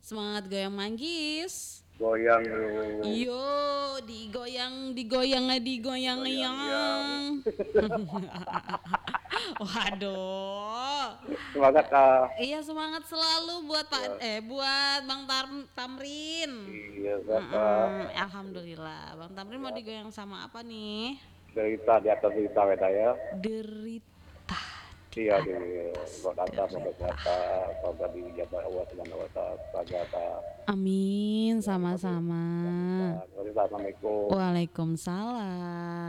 Semangat goyang manggis. Goyang dulu. Yo, digoyang Goyang yang. yang. Waduh. Semangat Kak. Iya semangat selalu buat Ya, buat Bang Tamrin. iya Kakak. Alhamdulillah. Bang Tamrin mau Ya, digoyang sama apa nih? cerita di atas cerita beda ya. Derita di Iya di atas buat data semoga derita. kesehatan, semoga dijaga Allah Subhanahu wa taala, semoga Kak. Amin Ya, sama-sama. Assalamualaikum. Waalaikumsalam.